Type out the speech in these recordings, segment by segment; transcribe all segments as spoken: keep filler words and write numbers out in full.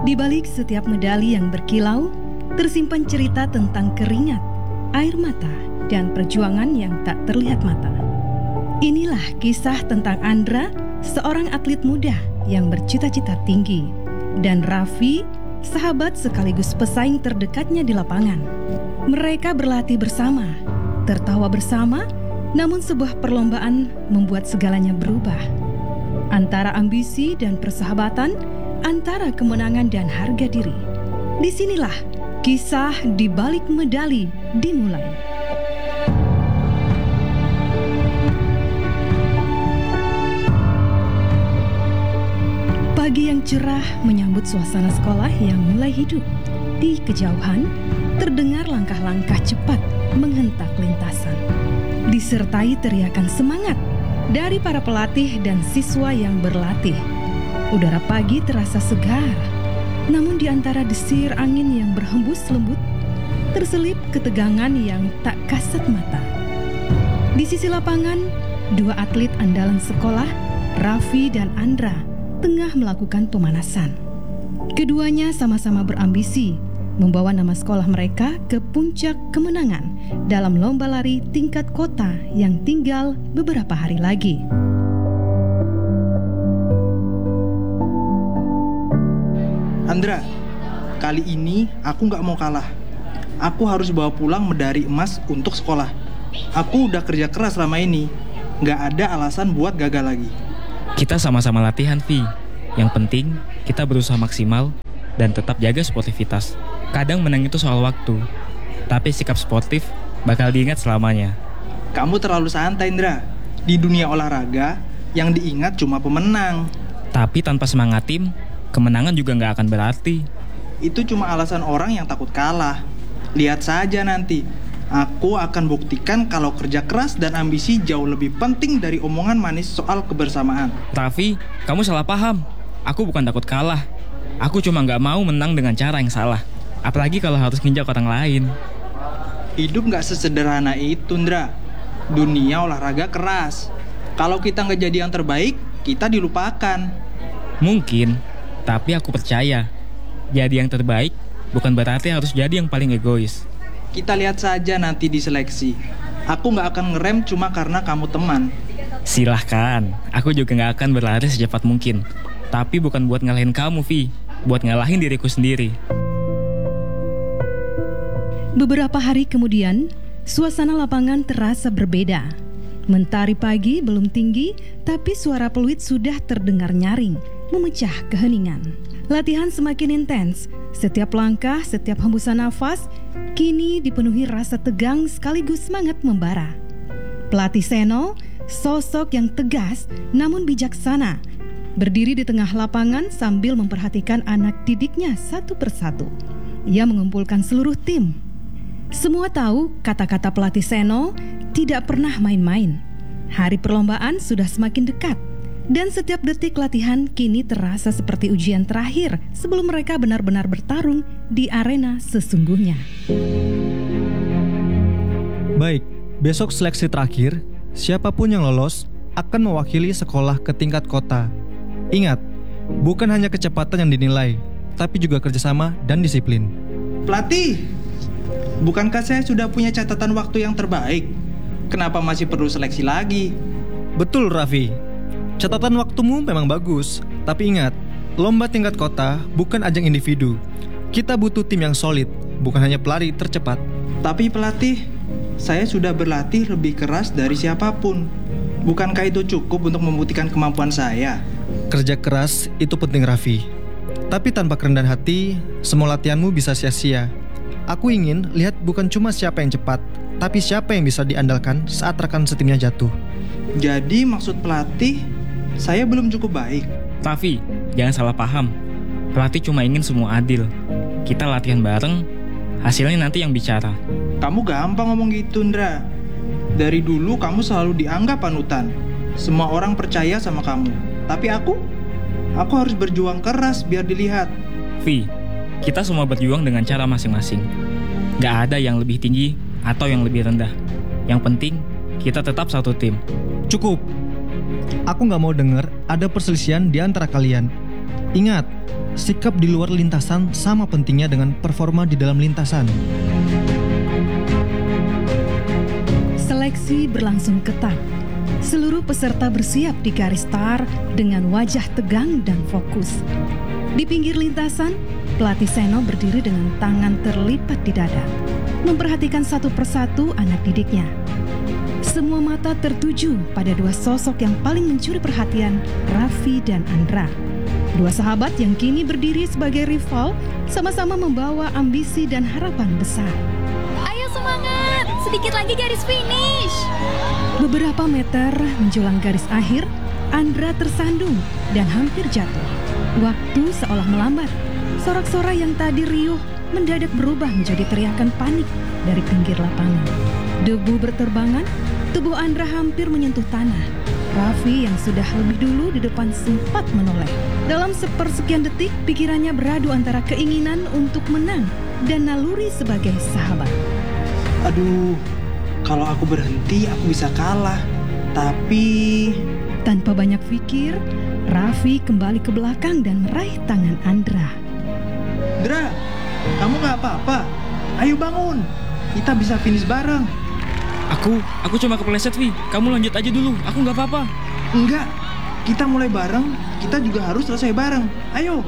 Di balik setiap medali yang berkilau, tersimpan cerita tentang keringat, air mata, dan perjuangan yang tak terlihat mata. Inilah kisah tentang Andra, seorang atlet muda yang bercita-cita tinggi, dan Raffi, sahabat sekaligus pesaing terdekatnya di lapangan. Mereka berlatih bersama, tertawa bersama, namun sebuah perlombaan membuat segalanya berubah. Antara ambisi dan persahabatan, antara kemenangan dan harga diri. Disinilah kisah di balik medali dimulai. Pagi yang cerah menyambut suasana sekolah yang mulai hidup. Di kejauhan, terdengar langkah-langkah cepat menghentak lintasan. Disertai teriakan semangat dari para pelatih dan siswa yang berlatih. Udara pagi terasa segar, namun di antara desir angin yang berhembus lembut, terselip ketegangan yang tak kasat mata. Di sisi lapangan, dua atlet andalan sekolah, Raffi dan Andra, tengah melakukan pemanasan. Keduanya sama-sama berambisi membawa nama sekolah mereka ke puncak kemenangan dalam lomba lari tingkat kota yang tinggal beberapa hari lagi. Andra, kali ini aku gak mau kalah. Aku harus bawa pulang medali emas untuk sekolah. Aku udah kerja keras selama ini. Gak ada alasan buat gagal lagi. Kita sama-sama latihan, Vi. Yang penting, kita berusaha maksimal dan tetap jaga sportivitas. Kadang menang itu soal waktu, tapi sikap sportif bakal diingat selamanya. Kamu terlalu santai, Indra. Di dunia olahraga, yang diingat cuma pemenang. Tapi tanpa semangat tim, kemenangan juga nggak akan berarti. Itu cuma alasan orang yang takut kalah. Lihat saja nanti. Aku akan buktikan kalau kerja keras dan ambisi jauh lebih penting dari omongan manis soal kebersamaan. Raffi, kamu salah paham. Aku bukan takut kalah. Aku cuma nggak mau menang dengan cara yang salah. Apalagi kalau harus nginjak orang lain. Hidup nggak sesederhana itu, Ndra. Dunia olahraga keras. Kalau kita nggak jadi yang terbaik, kita dilupakan. Mungkin, tapi aku percaya. Jadi yang terbaik bukan berarti harus jadi yang paling egois. Kita lihat saja nanti di seleksi. Aku nggak akan ngerem cuma karena kamu teman. Silahkan, aku juga nggak akan berlari secepat mungkin. Tapi bukan buat ngalahin kamu, Vi. Buat ngalahin diriku sendiri. Beberapa hari kemudian, suasana lapangan terasa berbeda. Mentari pagi belum tinggi, tapi suara peluit sudah terdengar nyaring, memecah keheningan. Latihan semakin intens. Setiap langkah, setiap hembusan nafas, kini dipenuhi rasa tegang sekaligus semangat membara. Pelatih Seno, sosok yang tegas namun bijaksana, berdiri di tengah lapangan sambil memperhatikan anak didiknya satu persatu. Ia mengumpulkan seluruh tim. Semua tahu kata-kata pelatih Seno tidak pernah main-main. Hari perlombaan sudah semakin dekat. Dan setiap detik latihan kini terasa seperti ujian terakhir sebelum mereka benar-benar bertarung di arena sesungguhnya. Baik, besok seleksi terakhir, siapapun yang lolos akan mewakili sekolah ke tingkat kota. Ingat, bukan hanya kecepatan yang dinilai, tapi juga kerjasama dan disiplin. Pelatih, bukankah saya sudah punya catatan waktu yang terbaik? Kenapa masih perlu seleksi lagi? Betul, Raffi. Catatan waktumu memang bagus, tapi ingat, lomba tingkat kota bukan ajang individu. Kita butuh tim yang solid, bukan hanya pelari tercepat. Tapi pelatih, saya sudah berlatih lebih keras dari siapapun. Bukankah itu cukup untuk membuktikan kemampuan saya? Kerja keras itu penting, Raffi. Tapi tanpa kerendahan hati, semua latihanmu bisa sia-sia. Aku ingin lihat bukan cuma siapa yang cepat, tapi siapa yang bisa diandalkan saat rekan setimnya jatuh. Jadi maksud pelatih, saya belum cukup baik. Raffi, jangan salah paham. Pelatih cuma ingin semua adil. Kita latihan bareng, hasilnya nanti yang bicara. Kamu gampang ngomong gitu, Ndra. Dari dulu kamu selalu dianggap panutan. Semua orang percaya sama kamu. Tapi aku, aku harus berjuang keras biar dilihat. Vi, kita semua berjuang dengan cara masing-masing. Gak ada yang lebih tinggi atau yang lebih rendah. Yang penting, kita tetap satu tim. Cukup. Aku gak mau dengar ada perselisihan di antara kalian. Ingat, sikap di luar lintasan sama pentingnya dengan performa di dalam lintasan. Seleksi berlangsung ketat. Seluruh peserta bersiap di garis start dengan wajah tegang dan fokus. Di pinggir lintasan, pelatih Seno berdiri dengan tangan terlipat di dada, memperhatikan satu persatu anak didiknya. Semua mata tertuju pada dua sosok yang paling mencuri perhatian, Raffi dan Andra. Dua sahabat yang kini berdiri sebagai rival, sama-sama membawa ambisi dan harapan besar. Ayo semangat, sedikit lagi garis finish. Beberapa meter menjelang garis akhir, Andra tersandung dan hampir jatuh. Waktu seolah melambat. Sorak-sorai yang tadi riuh mendadak berubah menjadi teriakan panik dari pinggir lapangan. Debu berterbangan, tubuh Andra hampir menyentuh tanah. Raffi yang sudah lebih dulu di depan sempat menoleh. Dalam sepersekian detik, pikirannya beradu antara keinginan untuk menang dan naluri sebagai sahabat. Aduh, kalau aku berhenti aku bisa kalah. Tapi... Tanpa banyak pikir, Raffi kembali ke belakang dan meraih tangan Andra. Andra, kamu gak apa-apa? Ayo bangun, kita bisa finish bareng. Aku, aku cuma kepleset, Vi. Kamu lanjut aja dulu, aku gak apa-apa. Enggak, kita mulai bareng, kita juga harus selesai bareng. Ayo.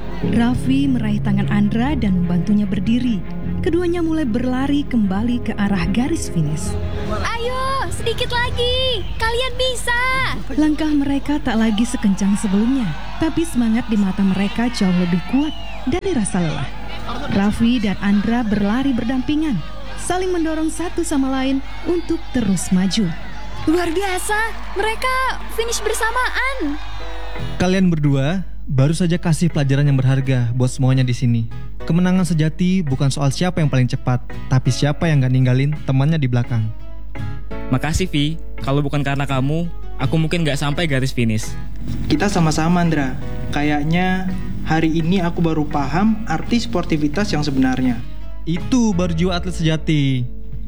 Raffi meraih tangan Andra dan membantunya berdiri. Keduanya mulai berlari kembali ke arah garis finish. Ayo, sedikit lagi. Kalian bisa. Langkah mereka tak lagi sekencang sebelumnya, tapi semangat di mata mereka jauh lebih kuat dari rasa lelah. Raffi dan Andra berlari berdampingan, saling mendorong satu sama lain untuk terus maju. Luar biasa, mereka finish bersamaan. Kalian berdua baru saja kasih pelajaran yang berharga buat semuanya di sini. Kemenangan sejati bukan soal siapa yang paling cepat, tapi siapa yang gak ninggalin temannya di belakang. Makasih, Vi. Kalau bukan karena kamu, aku mungkin gak sampai garis finish. Kita sama-sama, Andra. Kayaknya hari ini aku baru paham arti sportivitas yang sebenarnya. Itu baru jiwa atlet sejati.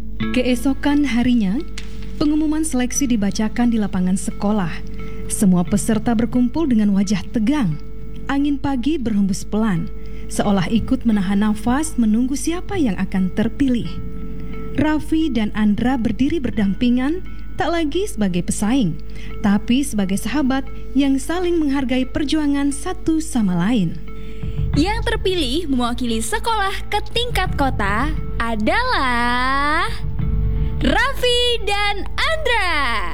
Keesokan harinya, pengumuman seleksi dibacakan di lapangan sekolah. Semua peserta berkumpul dengan wajah tegang. Angin pagi berhembus pelan, seolah ikut menahan nafas menunggu siapa yang akan terpilih. Raffi dan Andra berdiri berdampingan, tak lagi sebagai pesaing, tapi sebagai sahabat yang saling menghargai perjuangan satu sama lain. Yang terpilih mewakili sekolah ke tingkat kota adalah Raffi dan Andra.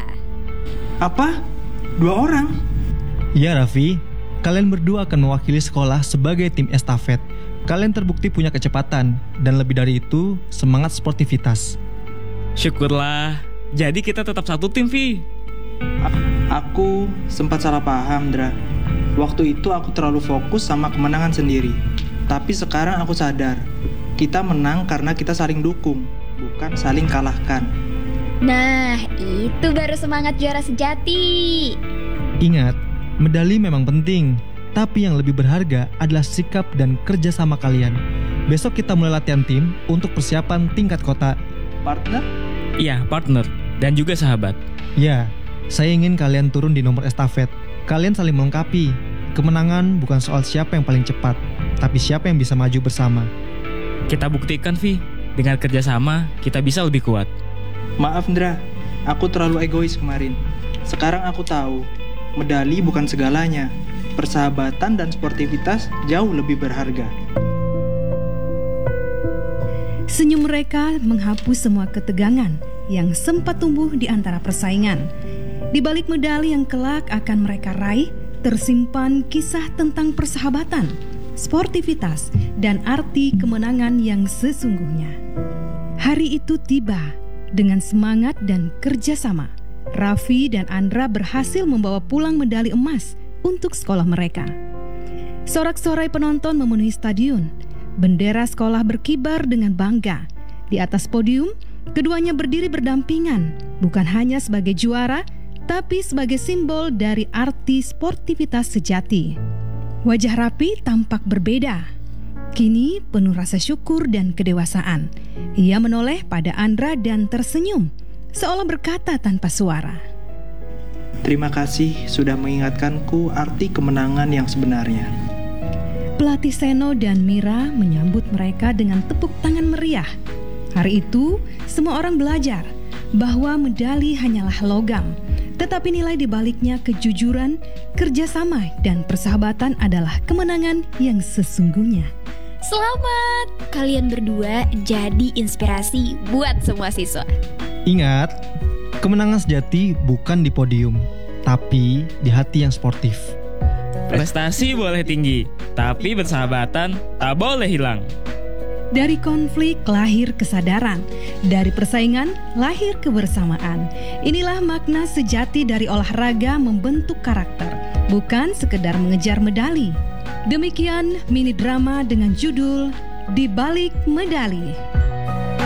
Apa? Dua orang? Ya Raffi, kalian berdua akan mewakili sekolah sebagai tim estafet. Kalian terbukti punya kecepatan, dan lebih dari itu, semangat sportivitas. Syukurlah, jadi kita tetap satu tim, Vi. A- aku sempat salah paham, Dra. Waktu itu aku terlalu fokus sama kemenangan sendiri. Tapi sekarang aku sadar, kita menang karena kita saling dukung, bukan saling kalahkan. Nah, itu baru semangat juara sejati. Ingat, medali memang penting, tapi yang lebih berharga adalah sikap dan kerja sama kalian. Besok kita mulai latihan tim untuk persiapan tingkat kota. Partner? Iya, partner. Dan juga sahabat. Ya, saya ingin kalian turun di nomor estafet. Kalian saling melengkapi. Kemenangan bukan soal siapa yang paling cepat, tapi siapa yang bisa maju bersama. Kita buktikan, Vi. Dengan kerjasama, kita bisa lebih kuat. Maaf, Ndra. Aku terlalu egois kemarin. Sekarang aku tahu, medali bukan segalanya. Persahabatan dan sportivitas jauh lebih berharga. Senyum mereka menghapus semua ketegangan yang sempat tumbuh di antara persaingan. Di balik medali yang kelak akan mereka raih, tersimpan kisah tentang persahabatan, sportivitas, dan arti kemenangan yang sesungguhnya. Hari itu tiba dengan semangat dan kerjasama. Raffi dan Andra berhasil membawa pulang medali emas untuk sekolah mereka. Sorak-sorai penonton memenuhi stadion. Bendera sekolah berkibar dengan bangga. Di atas podium, keduanya berdiri berdampingan, bukan hanya sebagai juara, tapi sebagai simbol dari arti sportivitas sejati. Wajah Raffi tampak berbeda. Kini penuh rasa syukur dan kedewasaan. Ia menoleh pada Andra dan tersenyum, seolah berkata tanpa suara. Terima kasih sudah mengingatkanku arti kemenangan yang sebenarnya. Pelatih Seno dan Mira menyambut mereka dengan tepuk tangan meriah. Hari itu, semua orang belajar bahwa medali hanyalah logam, tetapi nilai di baliknya kejujuran, kerjasama, dan persahabatan adalah kemenangan yang sesungguhnya. Selamat! Kalian berdua jadi inspirasi buat semua siswa. Ingat, kemenangan sejati bukan di podium, tapi di hati yang sportif. Prestasi boleh tinggi, tapi persahabatan tak boleh hilang. Dari konflik lahir kesadaran, dari persaingan lahir kebersamaan. Inilah makna sejati dari olahraga membentuk karakter, bukan sekedar mengejar medali. Demikian mini drama dengan judul Di Balik Medali.